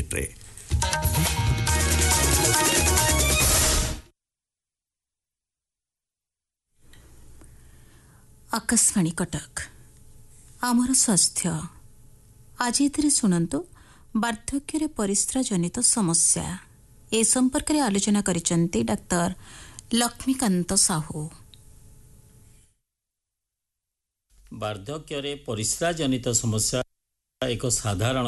मिनिट्रे। आकाशवाणी कटक आमर स्वास्थ्य आज एथिरे सुनंतु वार्धक्य परिस्रा जनित समस्या ए संपर्क में आलोचना करिसेंती डाक्टर लक्ष्मीकांत साहू। वार्धक्य परिस्रा जनित समस्या एक साधारण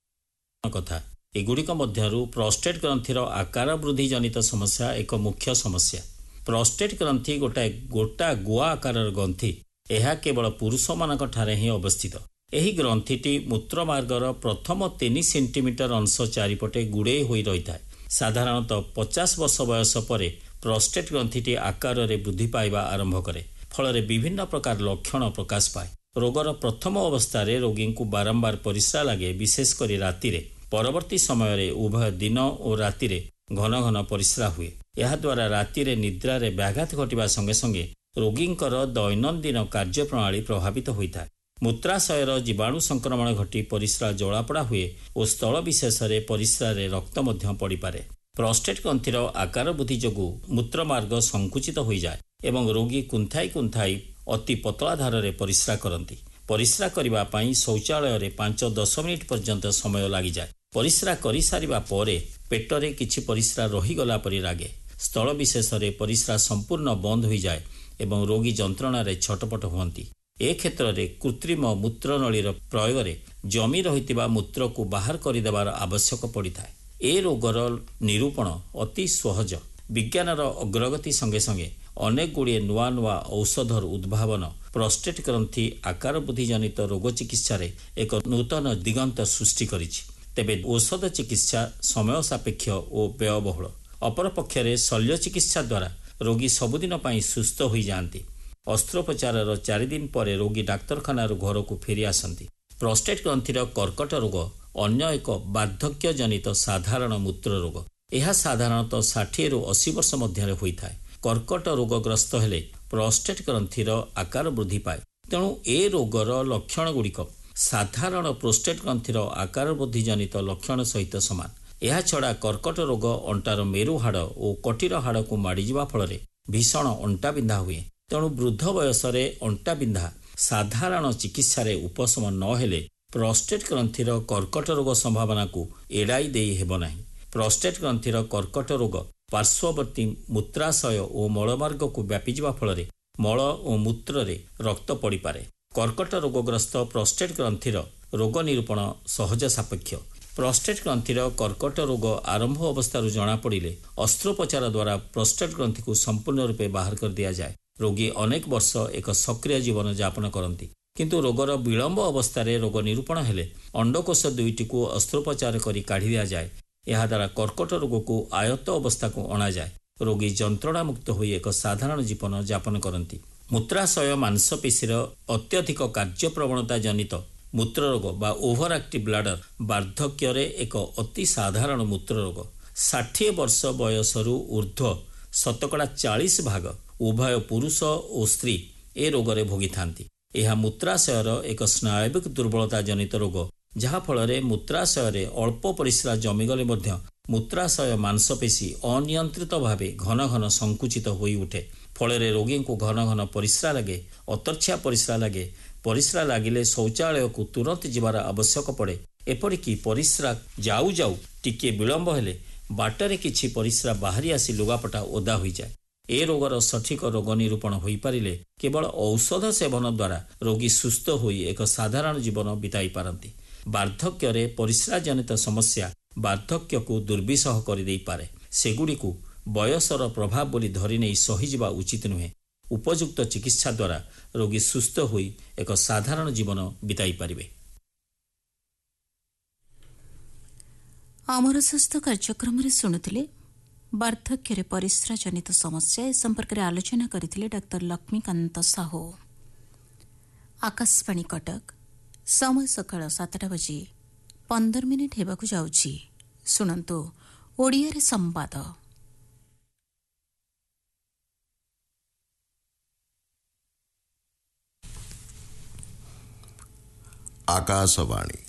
कथा। एगुड़िक मध्यरु प्रोस्टेट ग्रंथिर आकार वृद्धि जनित समस्या एक मुख्य समस्या। प्रोस्टेट ग्रंथि गोटा गुआ आकार ग्रंथि यह केवल पुरुष मानक ठारे ही अवस्थित। एही ग्रंथिटी मूत्रमार्गर प्रथम 3 सेंटीमीटर अंश चारिपटे गुड़े होई रही था। साधारणतः 50 वर्ष बयस पर प्रोस्टेट ग्रंथिटी आकार रे वृद्धि पाइबा आरंभ करे, फल विभिन्न प्रकार लक्षण प्रकाश पाए। रोगर प्रथम अवस्था रोगी को बारंबार परिस्रा लगे, विशेषकर राति रे। परवर्ती समय रे उभय दिन और राति रे घन घन परिस्रा हुए। यह द्वारा राति रे निद्रा रे व्याघात घटिबा संगे संगे रोगींकर दैनंदिन कार्य प्रणाली प्रभावित होता है। मूत्राशयर जीवाणु संक्रमण घटी परिस्रा जलापड़ा हुए और स्थल विशेष रे परिस्रा रे रक्त मध्य पड़ी पारे। प्रोस्टेट ग्रंथिर आकार वृद्धि जोगु मूत्रमार्ग संकुचित हो जाए एवं रोगी कुंथाई कुंथाई अति पतला धार रे परिस्रा करती। परिस्रा करिबा पई शौचालय रे 5-10 मिनिट पर्यंत समय लागि जाए। परिस्रा करि सारिबा परे पेटरे किछि परिस्रा रही गला परि लागे। स्थल विशेष रे परिस्रा संपूर्ण बंद हो जाए एवं रोगी जंत्रणा रे छटपट हुअंती। ए क्षेत्र रे कृत्रिम मूत्रनळीर प्रयोग रे जमी रहितिबा मूत्र को बाहर करिदेबार आवश्यक पड़िଥାଏ। ए रोगर निरूपण अति सहज। विज्ञानर अग्रगति संगे संगे अनेक गुड़िए नुआ नुआ औषधर उद्भावन प्रोस्टेट ग्रंथि आकार वृद्धि जनित रोग चिकित्सा रे एक नूतन दिगंत सृष्टि करिछि। तेबे औषध चिकित्सा समय सापेक्ष और व्ययबहुल। अपर पक्षरे शल्य चिकित्सा द्वारा रोगी सबुदिन पाई सुस्थ हो जाती। अस्त्रोपचार 4 दिन पर रोगी डाक्तरखाना घर को फेरी आसती। प्रोस्टेट ग्रंथिर कर्कट रोग अन्य एक वार्धक्य जनित साधारण मूत्र रोग। यह साधारणतः 60 ରୁ 80 वर्ष मध्य होता है। कर्कट रोगग्रस्त हेले प्रोस्टेट ग्रंथिर आकार वृद्धि पाए। तेणु ए रोगर लक्षण गुड़िक साधारण प्रोस्टेट ग्रंथिर आकार वृद्धि जनित लक्षण सहित समान। यह छड़ा कर्कट रोग अंटार मेरु हाड़ और कटीर हाड़ को माड़ीजा फल भीषण अंटा बिंधा हुए। तेणु वृद्ध बयस अंटा बिंधा साधारण चिकित्सा उपशम न हेले प्रोस्टेट ग्रंथिर कर्कट रोग संभावना को एड़ाई दे हेब नाही। प्रोस्टेट ग्रंथिर कर्कट रोग पार्श्ववर्ती मूत्राशय और मलमार्ग को व्यापीजा फल मल और मूत्र रे रक्त पड़ी पारे। कर्कट रोगग्रस्त प्रोस्टेट ग्रंथिर रोग निरूपण सहज सापेक्ष। प्रोस्टेट ग्रंथिर कर्कट रोग आरंभ अवस्था जना पड़े अस्त्रोपचार द्वारा प्रोस्टेट ग्रंथि को संपूर्ण रूपे बाहर कर दिया जाए। रोगी अनेक वर्ष एक सक्रिय जीवन यापन करती, किंतु रोगर विलंब अवस्था रोग निरूपण हेले अंडकोश 2टी को अस्त्रोपचार करी काढ़ी दिया जाए। यह द्वारा कर्कट रोग को आयत्त अवस्था को अणा जाए। रोगी जंत्रणा मुक्त होई एक साधारण जीवन यापन करती। मूत्राशय मांसपेशीर अत्यधिक कार्य प्रवणता जनित मूत्र रोग बा ओभर एक्टिव ब्लाडर वार्धक्य एक अति साधारण मूत्र रोग। 60 वर्ष बयसरु ऊर्ध्व 40% उभय पुरुष और स्त्री ए रोगरे भोगी थांती। यह मूत्राशयर एक स्नायविक दुर्बलता जनित रोग, जहा फल मूत्राशय अल्प परिस्रा जमीगले मूत्राशय मांसपेशी अनियंत्रित भावे घन घन संकुचित होई उठे। फल रोगी को घन घन परिस्रा लगे, अतर्छा परिस्रा लगे। परिस्रा लागिले शौचालय को तुरंत जीवार आवश्यक पड़े। एपरिकी परिस्रा जाऊ जाऊ टिके विलंब हेले बाटरे किछि परिस्रा बाहरी आसी लुगापटा ओदा हो जाए। ए रोगर सठिक रोग निरूपण हो पारिले केवल औषध सेवन द्वारा रोगी सुस्थ होई एक साधारण जीवन बिताई पारती। वार्धक्य परिस्रा जनित समस्या वार्धक्य को दुर्विसह कर दे पारे। सेगुड़ी को बयसर प्रभाव बोली धरी नहीं सहीजा उचित नुहे। उपयुक्त चिकित्सा द्वारा रोगी सुस्थ होई एक साधारण जीवन बिताई पारिबे। आमर स्वास्थ्य कार्यक्रम रे सुनुथिले वार्धक्य परिस्रा जनित समस्या ए संपर्क में आलोचना करथिले डाक्टर लक्ष्मीकांत साहू। आकाशवाणी कटक समय सकाळ 7:15 हेबाकु जाउछि। सुनंतु ओडिया रे संवाद। आकाशवाणी